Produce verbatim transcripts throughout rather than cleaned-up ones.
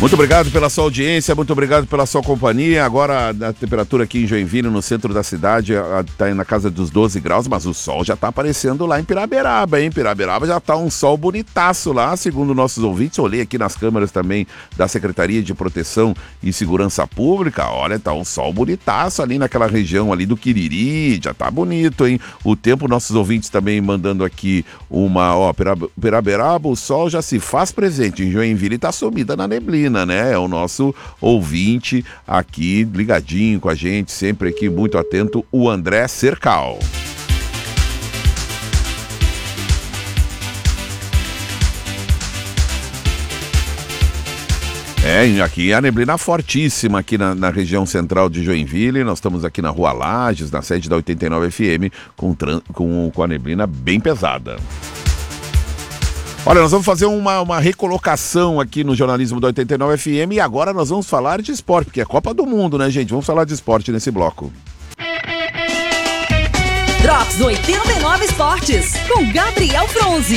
Muito obrigado pela sua audiência, muito obrigado pela sua companhia. Agora a temperatura aqui em Joinville, no centro da cidade, está na casa dos doze graus, mas o sol já está aparecendo lá em Piraberaba, hein? Piraberaba já está um sol bonitaço lá, segundo nossos ouvintes. Olhei aqui nas câmeras também da Secretaria de Proteção e Segurança Pública. Olha, tá um sol bonitaço ali naquela região ali do Quiriri, já tá bonito, hein? O tempo, nossos ouvintes também mandando aqui uma, ó, Piraberaba, o sol já se faz presente. Em Joinville tá sumida na neblina, né? É o nosso ouvinte aqui ligadinho com a gente, sempre aqui muito atento, o André Cercal. É, aqui a neblina fortíssima aqui na, na região central de Joinville. Nós estamos aqui na Rua Lages, na sede da oitenta e nove F M, com, com, com a neblina bem pesada. Olha, nós vamos fazer uma, uma recolocação aqui no jornalismo da oitenta e nove F M e agora nós vamos falar de esporte, porque é Copa do Mundo, né, gente? Vamos falar de esporte nesse bloco. Drops oitenta e nove Esportes, com Gabriel Fronzi.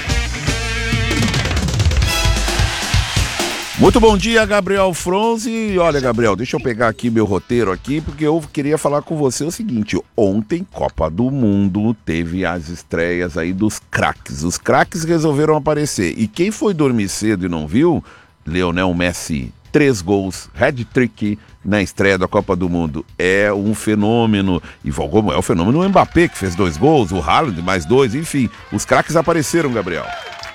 Muito bom dia, Gabriel Fronzi. Olha, Gabriel, deixa eu pegar aqui meu roteiro aqui, porque eu queria falar com você o seguinte: ontem, Copa do Mundo, teve as estreias aí dos craques. Os craques resolveram aparecer. E quem foi dormir cedo e não viu? Lionel Messi, três gols, hat-trick na estreia da Copa do Mundo. É um fenômeno. E como é o fenômeno o Mbappé, que fez dois gols, o Haaland mais dois, enfim. Os craques apareceram, Gabriel.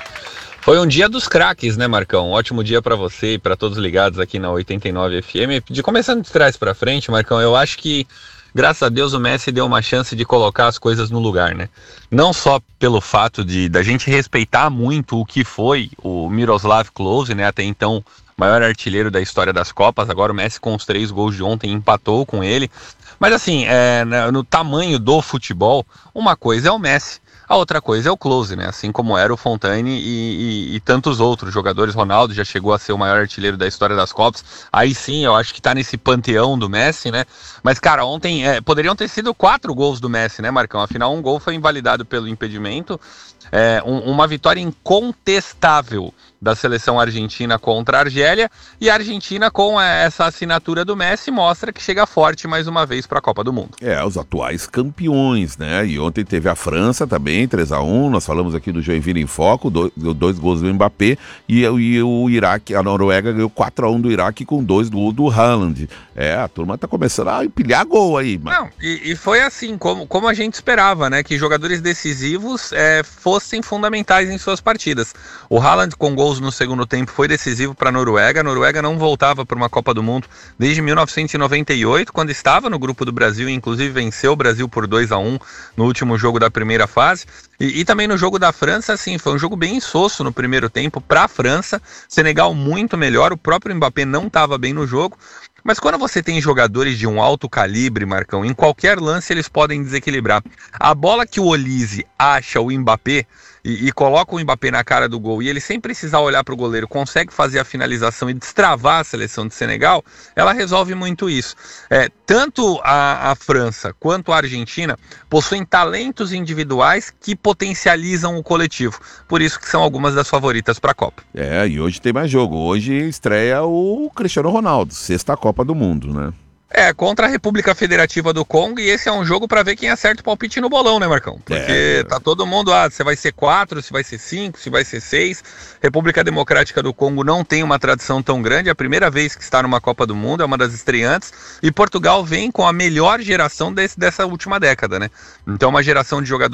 Foi um dia dos craques, né, Marcão? Um ótimo dia pra você e pra todos ligados aqui na oitenta e nove F M. De começando de trás pra frente, Marcão, eu acho que, graças a Deus, o Messi deu uma chance de colocar as coisas no lugar, né? Não só pelo fato de da gente respeitar muito o que foi o Miroslav Klose, né? Até então, maior artilheiro da história das Copas. Agora o Messi, com os três gols de ontem, empatou com ele. Mas assim, é, no tamanho do futebol, uma coisa é o Messi. A outra coisa é o Klose, né? Assim como era o Fontane e, e, e tantos outros jogadores. Ronaldo já chegou a ser o maior artilheiro da história das Copas. Aí sim, eu acho que tá nesse panteão do Messi, né? Mas, cara, ontem é, poderiam ter sido quatro gols do Messi, né, Marcão? Afinal, um gol foi invalidado pelo impedimento. É, um, uma vitória incontestável da seleção argentina contra a Argélia, e a Argentina, com essa assinatura do Messi, mostra que chega forte mais uma vez para a Copa do Mundo. É, os atuais campeões, né? E ontem teve a França também, três a um, nós falamos aqui do Joinville em Foco, dois, dois gols do Mbappé, e, e o Iraque, a Noruega ganhou quatro a um do Iraque com dois do, do Haaland. É, a turma tá começando a empilhar gol aí. Mas... Não, e, e foi assim, como, como a gente esperava, né? Que jogadores decisivos é, fossem fundamentais em suas partidas. O Haaland, com gols no segundo tempo, foi decisivo para a Noruega. A Noruega não voltava para uma Copa do Mundo desde mil novecentos e noventa e oito, quando estava no grupo do Brasil e inclusive venceu o Brasil por dois a um no último jogo da primeira fase. E, e também no jogo da França, assim, foi um jogo bem insosso no primeiro tempo para a França. Senegal muito melhor, o próprio Mbappé não estava bem no jogo. Mas quando você tem jogadores de um alto calibre, Marcão, em qualquer lance eles podem desequilibrar. A bola que o Olise acha o Mbappé e, e coloca o Mbappé na cara do gol, e ele, sem precisar olhar para o goleiro, consegue fazer a finalização e destravar a seleção de Senegal, ela resolve muito isso. É, tanto a, a França quanto a Argentina possuem talentos individuais que potencializam o coletivo. Por isso que são algumas das favoritas para a Copa. É, e hoje tem mais jogo. Hoje estreia o Cristiano Ronaldo, sexta Copa do Mundo, né? É, contra a República Federativa do Congo, e esse é um jogo pra ver quem acerta o palpite no bolão, né, Marcão? Porque é. tá todo mundo, ah, se vai ser quatro, se vai ser cinco, se vai ser seis. República Democrática do Congo não tem uma tradição tão grande, é a primeira vez que está numa Copa do Mundo, é uma das estreantes, e Portugal vem com a melhor geração desse, dessa última década, né? Então, uma geração de jogadores